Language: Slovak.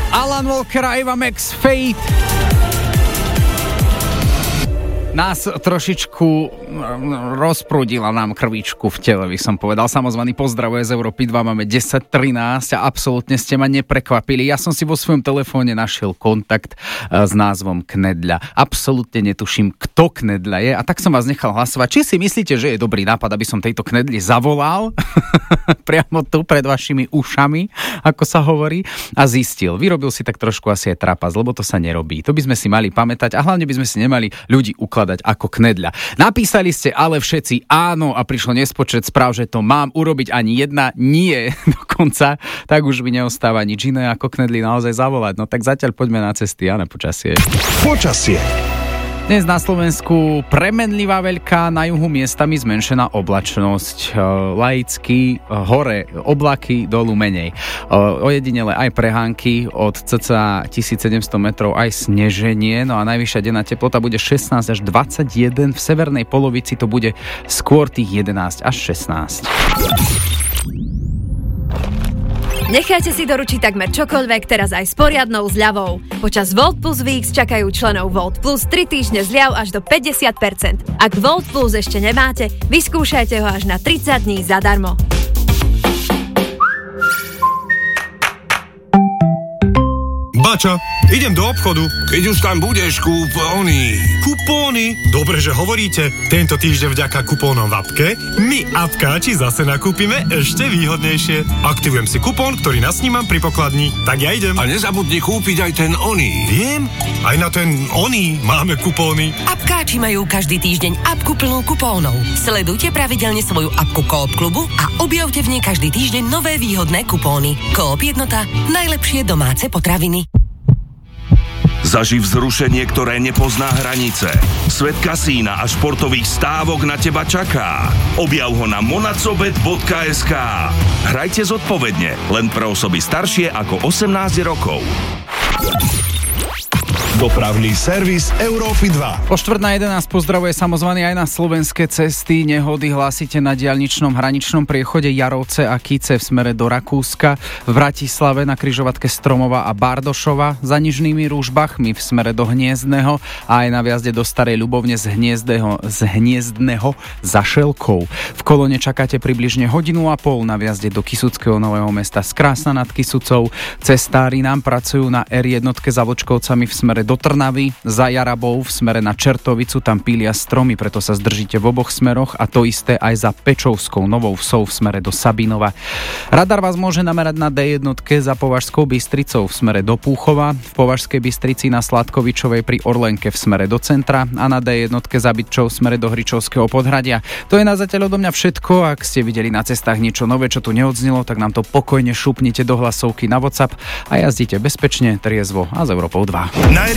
Alan Walker a Eva Max Fate. Nás trošičku rozprúdila nám krvičku v tele, by som povedal. Samozvaný pozdravuje z Európy 2, máme 10:13 a absolútne ste ma neprekvapili. Ja som si vo svojom telefóne našiel kontakt s názvom Knedľa. Absolútne netuším, kto Knedľa je a tak som vás nechal hlasovať. Či si myslíte, že je dobrý nápad, aby som tejto Knedli zavolal priamo tu pred vašimi ušami, ako sa hovorí, a zistil. Vyrobil si tak trošku asi aj trapas, lebo to sa nerobí. To by sme si mali pamätať a hlavne by sme si nemali ľudí ukladať ako Knedľa. Napísali ste ale všetci áno a prišlo nespočet správ, že to mám urobiť, ani jedna nie dokonca, tak už mi neostáva nič iné ako Knedli naozaj zavolať. No tak zatiaľ poďme na cesty a na počasie. Počasie. Dnes na Slovensku premenlivá veľká, na juhu miestami zmenšená oblačnosť. Laicky hore oblaky, dolu menej. Ojedinele aj prehánky, od cca 1700 metrov aj sneženie, no a najvyššia denná teplota bude 16 až 21, v severnej polovici to bude skôr tých 11 až 16. Nechajte si doručiť takmer čokoľvek teraz aj s poriadnou zľavou. Počas Volt Plus Weeks čakajú členov Volt Plus 3 týždne zľav až do 50%. Ak Volt Plus ešte nemáte, vyskúšajte ho až na 30 dní zadarmo. Bača, idem do obchodu. Keď už tam budeš, kúp oný. Kupóny? Dobre, že hovoríte. Tento týždeň vďaka kupónom v appke my appkáči zase nakúpime ešte výhodnejšie. Aktivujem si kupón, ktorý nasnímam pri pokladni. Tak ja idem. A nezabudni kúpiť aj ten oný. Viem, aj na ten oný máme kupóny. Appkáči majú každý týždeň appku plnú kupónov. Sledujte pravidelne svoju appku Coop klubu a objavte v nej každý týždeň nové výhodné kupóny. Coop Jednota, najlepšie domáce potraviny. Zaživ vzrušenie, ktoré nepozná hranice. Svet kasína a športových stávok na teba čaká. Objav ho na monacobet.sk. Hrajte zodpovedne, len pre osoby staršie ako 18 rokov. Dopravný servis Európy 2. Po 10:45 pozdravuje samozvaný aj na slovenské cesty. Nehody hlásite na diaľničnom hraničnom priechode Jarovce a Kice v smere do Rakúska, v Bratislave na križovatke Stromova a Bardošova, za Nižnými Rúžbachmi v smere do Hniezdneho a aj na viazde do Starej Ľubovne z Hniezdneho za Šelkou. V kolone čakáte približne 1,5 hodiny na viazde do Kysuckého Nového Mesta z Krásna nad Kysucou. Cestári nám pracujú na R1 za Vočkovcami v smere do Trnavy, za Jarabou v smere na Čertovicu, tam pília stromy, preto sa zdržíte v oboch smeroch, a to isté aj za Pečovskou Novou Vsou v smere do Sabinova. Radar vás môže namerať na D1 za Považskou Bystricou v smere do Púchova, v Považskej Bystrici na Sladkovičovej pri Orlenke v smere do centra a na D1 za Bytčou v smere do Hričovského Podhradia. To je na zatiaľ odo mňa všetko. Ak ste videli na cestách niečo nové, čo tu neodznelo, tak nám to pokojne šupnite do hlasovky na WhatsApp a jazdite bezpečne, triezvo a s Európou 2.